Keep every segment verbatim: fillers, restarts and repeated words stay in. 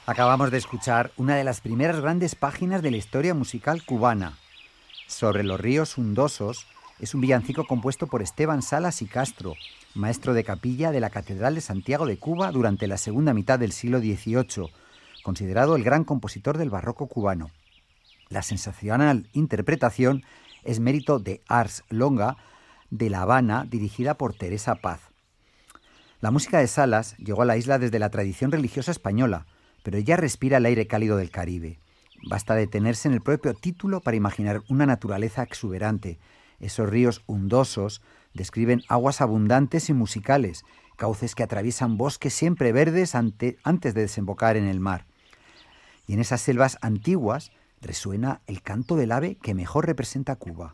Acabamos de escuchar una de las primeras grandes páginas de la historia musical cubana. Sobre los ríos undosos es un villancico compuesto por Esteban Salas y Castro, maestro de capilla de la Catedral de Santiago de Cuba durante la segunda mitad del siglo dieciocho, considerado el gran compositor del barroco cubano. La sensacional interpretación es mérito de Ars Longa de La Habana, dirigida por Teresa Paz. La música de Salas llegó a la isla desde la tradición religiosa española, pero ella respira el aire cálido del Caribe. Basta detenerse en el propio título para imaginar una naturaleza exuberante. Esos ríos undosos describen aguas abundantes y musicales, cauces que atraviesan bosques siempre verdes ante, antes de desembocar en el mar. Y en esas selvas antiguas resuena el canto del ave que mejor representa Cuba.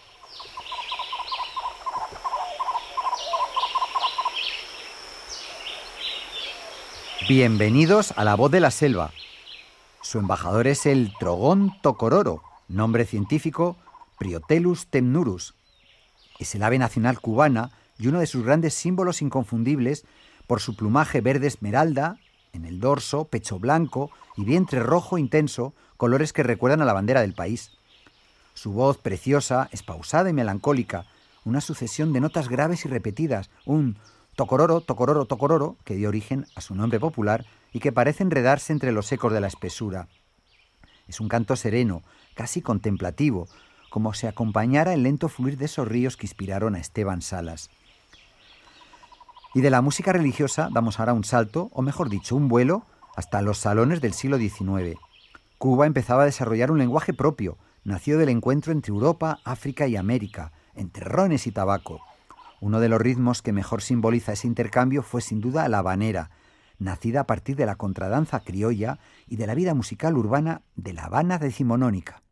Bienvenidos a La Voz de la Selva. Su embajador es el trogón tocororo, nombre científico Priotelus temnurus. Es el ave nacional cubana y uno de sus grandes símbolos inconfundibles por su plumaje verde esmeralda, en el dorso, pecho blanco y vientre rojo intenso, colores que recuerdan a la bandera del país. Su voz preciosa es pausada y melancólica, una sucesión de notas graves y repetidas, un tocororo, tocororo, tocororo, que dio origen a su nombre popular y que parece enredarse entre los ecos de la espesura. Es un canto sereno, casi contemplativo, como si acompañara el lento fluir de esos ríos que inspiraron a Esteban Salas. Y de la música religiosa damos ahora un salto, o mejor dicho, un vuelo, hasta los salones del siglo diecinueve. Cuba empezaba a desarrollar un lenguaje propio, nacido del encuentro entre Europa, África y América, entre rones y tabaco. Uno de los ritmos que mejor simboliza ese intercambio fue sin duda la habanera, nacida a partir de la contradanza criolla y de la vida musical urbana de La Habana decimonónica.